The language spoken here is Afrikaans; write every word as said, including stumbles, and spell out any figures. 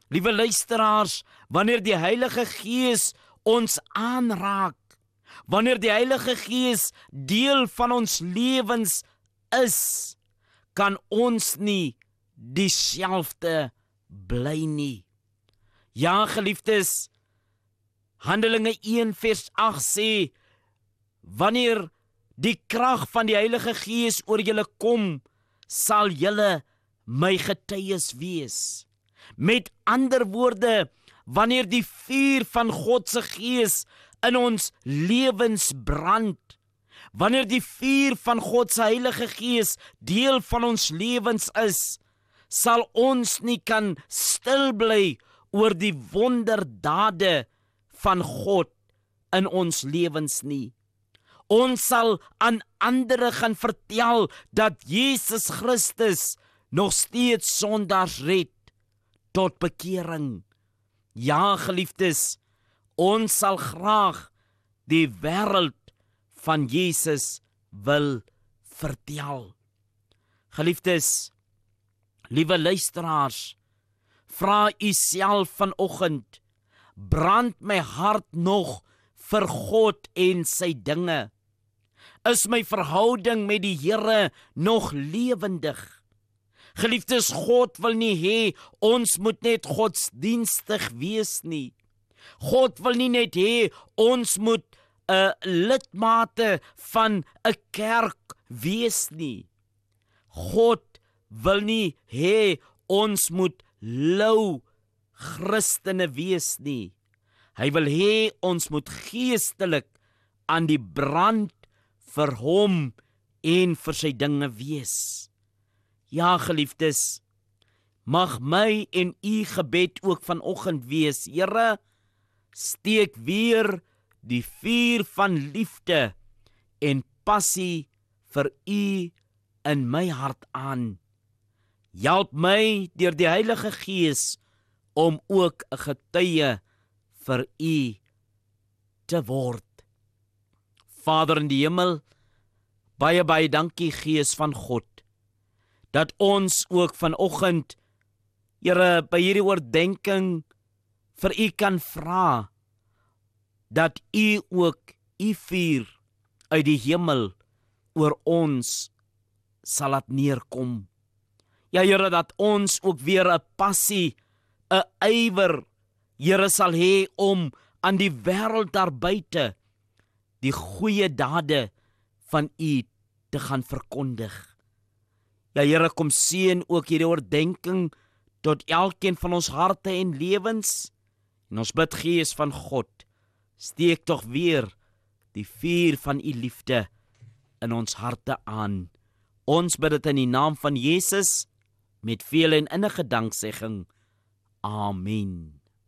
Liewe luisteraars, wanneer die Heilige Gees ons aanraak, wanneer die Heilige Gees deel van ons lewens is, kan ons nie dieselfde bly nie. Ja, geliefdes, Handelinge een vers agt sê, wanneer die krag van die Heilige Gees oor julle kom, sal julle my getuies wees. Met ander woorde, wanneer die vuur van God se Gees in ons lewens brand, wanneer die vuur van God se Heilige Gees deel van ons lewens is, sal ons nie kan stil bly oor die wonderdade van God in ons lewens nie. Ons sal aan ander gaan vertel dat Jesus Christus nog steeds sondaars red tot bekering. Ja, geliefdes, ons sal graag die wêreld van Jesus wil vertel. Geliefdes, liewe luisteraars, vra u self vanoggend, brand my hart nog vir God en sy dinge? Is my verhouding met die Here nog lewendig? Geliefdes, God wil nie hê ons moet net godsdienstig wees nie. God wil nie net hê ons moet 'n uh, lidmate van 'n kerk wees nie. God wil nie hê ons moet lou Christene wees nie. Hy wil hê ons moet geestelik aan die brand vir hom en vir sy dinge wees. Ja, geliefdes, mag my en u gebed ook vanoggend wees, Here, steek weer die vuur van liefde en passie vir u in my hart aan. Help my deur die Heilige Gees om ook 'n getuie vir u te word. Vader in die hemel, baie baie dankie Gees van God, dat ons ook vanoggend, Here, by hierdie oordeenking vir u kan vra, dat u ook u vuur uit die hemel oor ons sal laat neerkom. Ja, Here, dat ons ook weer 'n passie, 'n ywer, Here, sal hê om aan die wêreld daar buite die goeie dade van u te gaan verkondig. Ja, Here, kom seën ook hierdie oordeenking tot elkeen van ons harte en lewens. En ons bid, Gees van God, steek tog weer die vuur van u liefde in ons harte aan. Ons bid dit in die naam van Jesus, met veel en innige danksegging. Amen.